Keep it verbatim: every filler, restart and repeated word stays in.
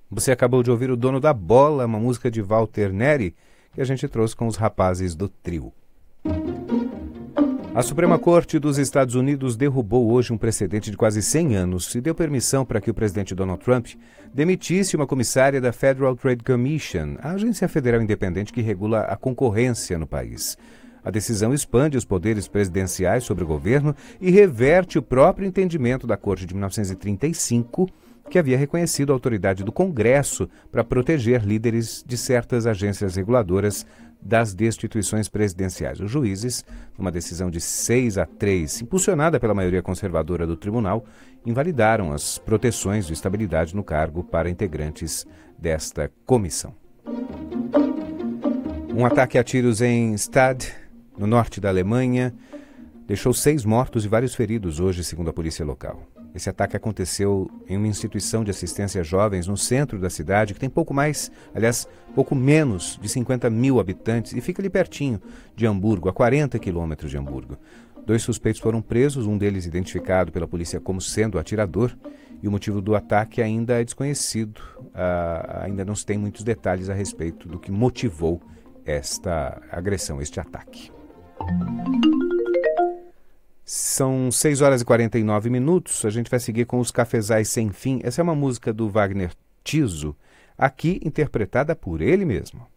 Você acabou de ouvir O Dono da Bola, uma música de Walter Neri, que a gente trouxe com os rapazes do trio. A Suprema Corte dos Estados Unidos derrubou hoje um precedente de quase cem anos e deu permissão para que o presidente Donald Trump demitisse uma comissária da Federal Trade Commission, a agência federal independente que regula a concorrência no país. A decisão expande os poderes presidenciais sobre o governo e reverte o próprio entendimento da Corte de mil novecentos e trinta e cinco, que havia reconhecido a autoridade do Congresso para proteger líderes de certas agências reguladoras das destituições presidenciais. Os juízes, numa decisão de seis a três, impulsionada pela maioria conservadora do tribunal, invalidaram as proteções de estabilidade no cargo para integrantes desta comissão. Um ataque a tiros em Stade, no norte da Alemanha, deixou seis mortos e vários feridos hoje, segundo a polícia local. Esse ataque aconteceu em uma instituição de assistência a jovens no centro da cidade, que tem pouco mais, aliás, pouco menos de cinquenta mil habitantes e fica ali pertinho de Hamburgo, a quarenta quilômetros de Hamburgo. Dois suspeitos foram presos, um deles identificado pela polícia como sendo o atirador, e o motivo do ataque ainda é desconhecido. Uh, ainda não se tem muitos detalhes a respeito do que motivou esta agressão, este ataque. São seis horas e quarenta e nove minutos, a gente vai seguir com Os Cafezais Sem Fim. Essa é uma música do Wagner Tiso, aqui interpretada por ele mesmo.